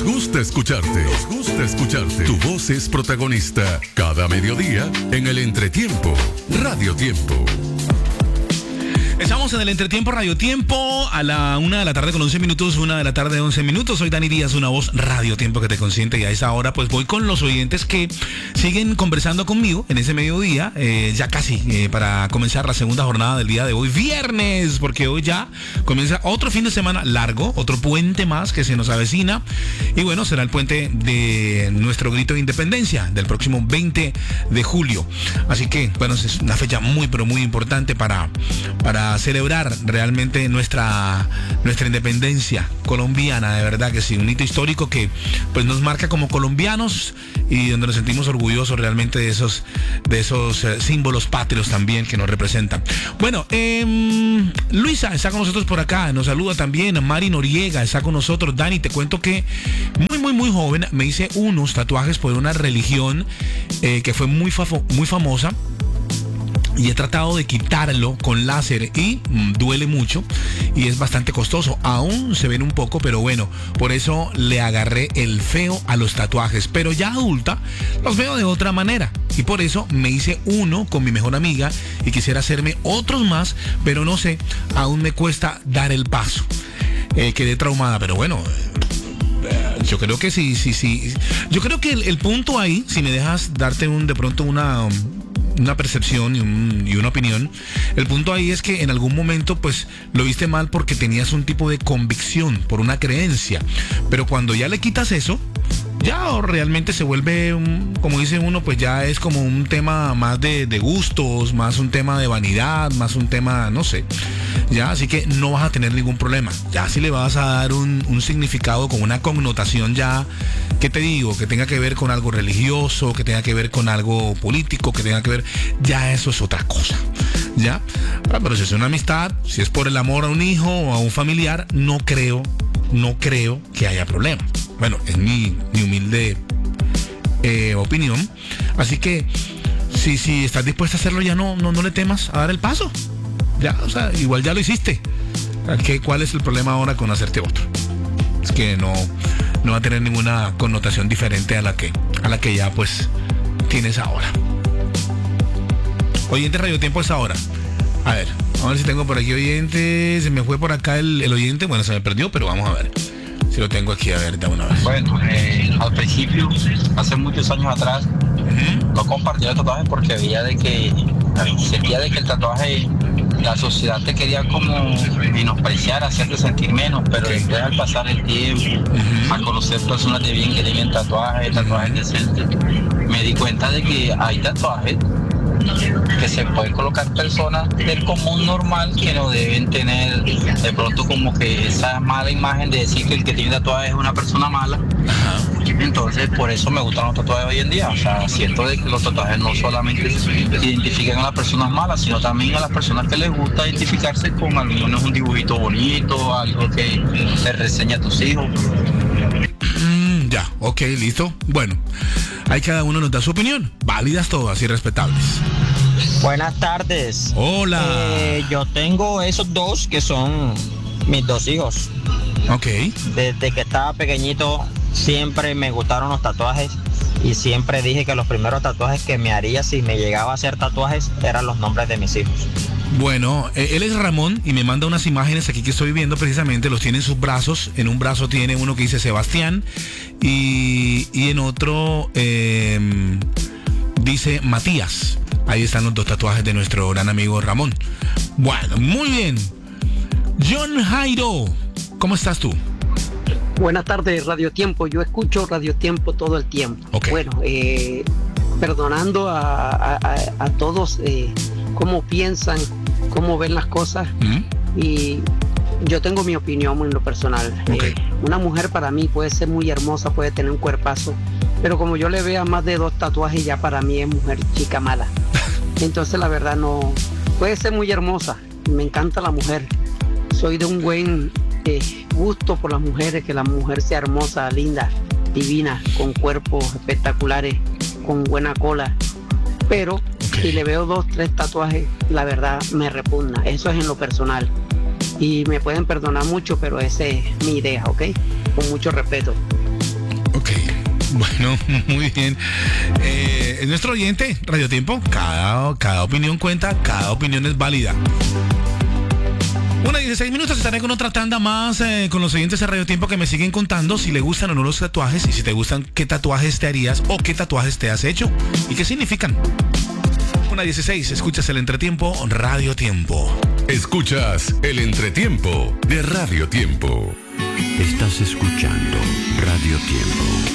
Nos gusta escucharte. Nos gusta escucharte. Tu voz es protagonista cada mediodía en el Entretiempo. Radio Tiempo. Estamos en el Entretiempo Radio Tiempo a la 1 de la tarde con 11 minutos, 1 de la tarde 11 minutos. Soy Dani Díaz, una voz Radio Tiempo que te consiente, y a esa hora pues voy con los oyentes que siguen conversando conmigo en ese mediodía, ya casi para comenzar la segunda jornada del día de hoy, viernes, porque hoy ya comienza otro fin de semana largo, otro puente más que se nos avecina, y bueno, será el puente de nuestro grito de independencia del próximo 20 de julio. Así que, bueno, es una fecha muy, pero muy importante para celebrar realmente nuestra independencia colombiana, de verdad que sí, un hito histórico que pues nos marca como colombianos y donde nos sentimos orgullosos realmente de esos símbolos patrios también que nos representan. Bueno, Luisa está con nosotros por acá, nos saluda también. Mari Noriega está con nosotros. Dani, te cuento que muy joven me hice unos tatuajes por una religión que fue muy famosa, y he tratado de quitarlo con láser y duele mucho y es bastante costoso. Aún se ven un poco, pero bueno, por eso le agarré el feo a los tatuajes. Pero ya adulta los veo de otra manera y por eso me hice uno con mi mejor amiga y quisiera hacerme otros más, pero no sé, aún me cuesta dar el paso. Quedé traumada, pero bueno, yo creo que sí. Yo creo que el punto ahí, si me dejas darte de pronto una percepción y una opinión, el punto ahí es que en algún momento pues lo viste mal porque tenías un tipo de convicción por una creencia, pero cuando ya le quitas eso, ya realmente se vuelve como dice uno, pues ya es como un tema más de gustos, más un tema de vanidad, más un tema, no sé, ya, así que no vas a tener ningún problema. Ya si le vas a dar un significado con una connotación ya, ¿qué te digo? Que tenga que ver con algo religioso, que tenga que ver con algo político, que tenga que ver, ya eso es otra cosa, ¿ya? Pero si es una amistad, si es por el amor a un hijo o a un familiar, no creo que haya problema. Bueno, es mi humilde opinión. Así que si estás dispuesta a hacerlo, ya no le temas a dar el paso. Ya, o sea, igual ya lo hiciste. ¿Cuál es el problema ahora con hacerte otro? Es que no va a tener ninguna connotación diferente a la que ya pues tienes ahora. Oyente Radio Tiempo es ahora. A ver si tengo por aquí oyente. Se me fue por acá el oyente. Bueno, se me perdió, pero vamos a ver si lo tengo aquí. A ver, de una vez. Bueno, al principio, hace muchos años atrás, no compartía el tatuaje porque sentía de que el tatuaje, la sociedad te quería como menospreciar, hacerte sentir menos, pero después al pasar el tiempo, a conocer personas de bien que tienen tatuajes decentes, me di cuenta de que hay tatuajes que se pueden colocar personas del común normal que no deben tener de pronto como que esa mala imagen de decir que el que tiene tatuajes es una persona mala. Entonces por eso me gustan los tatuajes hoy en día. O sea, siento de que los tatuajes no solamente identifican a las personas malas, sino también a las personas que les gusta identificarse con al menos un dibujito bonito, algo que te reseña a tus hijos. Ya, ok, listo. Bueno, ahí cada uno nos da su opinión, válidas todas y respetables. Buenas tardes. Hola. Yo tengo esos dos que son mis dos hijos. Ok. Desde que estaba pequeñito siempre me gustaron los tatuajes y siempre dije que los primeros tatuajes que me haría si me llegaba a hacer tatuajes eran los nombres de mis hijos. Bueno, él es Ramón y me manda unas imágenes aquí que estoy viendo precisamente, los tiene en sus brazos. En un brazo tiene uno que dice Sebastián y en otro dice Matías. Ahí están los dos tatuajes de nuestro gran amigo Ramón. Bueno, muy bien. John Jairo, ¿cómo estás tú? Buenas tardes, Radio Tiempo. Yo escucho Radio Tiempo todo el tiempo. Okay. Bueno, perdonando a todos cómo piensan, cómo ven las cosas. Y yo tengo mi opinión en lo personal. Okay. Una mujer para mí puede ser muy hermosa, puede tener un cuerpazo, pero como yo le vea más de 2 tatuajes, ya para mí es mujer chica mala. Entonces la verdad no, puede ser muy hermosa, me encanta la mujer. Soy de un buen gusto por las mujeres, que la mujer sea hermosa, linda, divina, con cuerpos espectaculares, con buena cola. Pero si le veo 2, 3 tatuajes, la verdad me repugna. Eso es en lo personal. Y me pueden perdonar mucho, pero esa es mi idea, ¿ok? Con mucho respeto. Bueno, muy bien. Es nuestro oyente, Radio Tiempo. Cada opinión cuenta, cada opinión es válida. 1:16, estaré con otra tanda más con los oyentes de Radio Tiempo que me siguen contando si le gustan o no los tatuajes y si te gustan, qué tatuajes te harías o qué tatuajes te has hecho y qué significan. 1:16, escuchas el Entretiempo, Radio Tiempo. Escuchas el Entretiempo de Radio Tiempo. Estás escuchando Radio Tiempo.